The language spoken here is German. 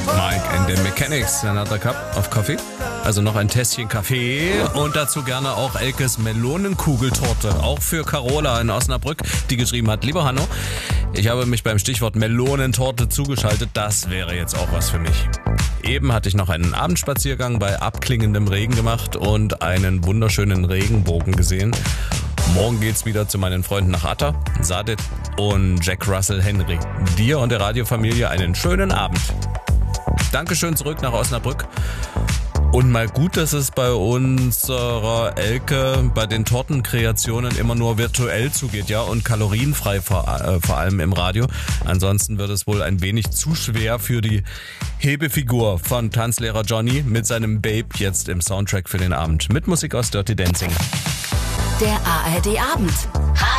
Mike and the Mechanics, another cup of coffee. Also noch ein Tässchen Kaffee und dazu gerne auch Elkes Melonenkugeltorte. Auch für Carola in Osnabrück, die geschrieben hat: Lieber Hanno, ich habe mich beim Stichwort Melonentorte zugeschaltet. Das wäre jetzt auch was für mich. Eben hatte ich noch einen Abendspaziergang bei abklingendem Regen gemacht und einen wunderschönen Regenbogen gesehen. Morgen geht's wieder zu meinen Freunden nach Atta, Sadet und Jack Russell Henry. Dir und der Radiofamilie einen schönen Abend. Dankeschön zurück nach Osnabrück. Und mal gut, dass es bei unserer Elke bei den Tortenkreationen immer nur virtuell zugeht, ja, und kalorienfrei vor allem im Radio. Ansonsten wird es wohl ein wenig zu schwer für die Hebefigur von Tanzlehrer Johnny mit seinem Babe jetzt im Soundtrack für den Abend. Mit Musik aus Dirty Dancing. Der ARD Abend.